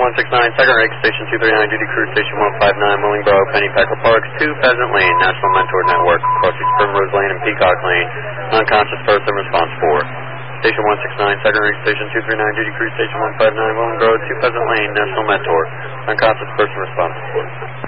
169, second rig, station 239, duty crew, station 159, Willingboro, Pennypacker Parks, 2 Pheasant Lane, National Mentor Network, crossing Primrose Lane and Peacock Lane, unconscious person, response 4. Station 169, second rig, station 239, duty crew, station 159, Willingboro, 2 Pheasant Lane, National Mentor, unconscious person, response 4.